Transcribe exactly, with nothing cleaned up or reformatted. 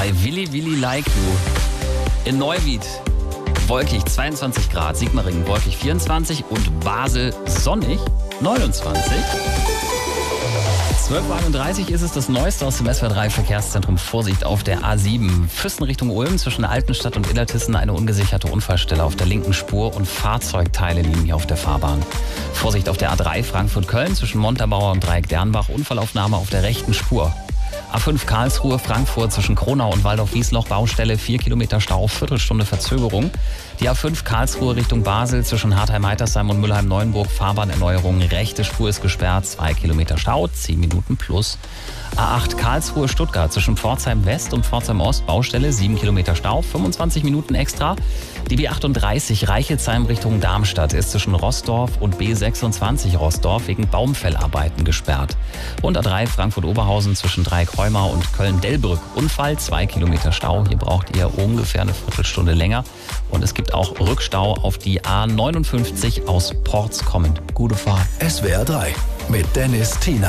bei Willi Willi Like You. In Neuwied wolkig zweiundzwanzig Grad, Sigmaringen wolkig vierundzwanzig und Basel sonnig neunundzwanzig. zwölf Uhr einunddreißig ist es, das Neueste aus dem S W R drei Verkehrszentrum. Vorsicht auf der A sieben. Füssen Richtung Ulm zwischen Altenstadt und Illertissen eine ungesicherte Unfallstelle auf der linken Spur und Fahrzeugteile liegen hier auf der Fahrbahn. Vorsicht auf der A drei Frankfurt-Köln zwischen Montabaur und Dreieck Dernbach. Unfallaufnahme auf der rechten Spur. A fünf Karlsruhe, Frankfurt zwischen Kronau und Waldorf-Wiesloch, Baustelle, vier Kilometer Stau, Viertelstunde Verzögerung. Die A fünf Karlsruhe Richtung Basel zwischen Hartheim-Heitersheim und Mülheim-Neuenburg, Fahrbahnerneuerung, rechte Spur ist gesperrt, zwei Kilometer Stau, zehn Minuten plus. A acht Karlsruhe, Stuttgart zwischen Pforzheim West und Pforzheim Ost, Baustelle, sieben Kilometer Stau, fünfundzwanzig Minuten extra. Die B achtunddreißig Reichelsheim Richtung Darmstadt ist zwischen Rossdorf und B sechsundzwanzig Rossdorf wegen Baumfellarbeiten gesperrt. Und A drei Frankfurt-Oberhausen zwischen Dreieck-Heumar und Köln-Dellbrück. Unfall, zwei Kilometer Stau. Hier braucht ihr ungefähr eine Viertelstunde länger. Und es gibt auch Rückstau auf die A neunundfünfzig aus Porz kommend. Gute Fahrt. S W R drei mit Dennis Thiener.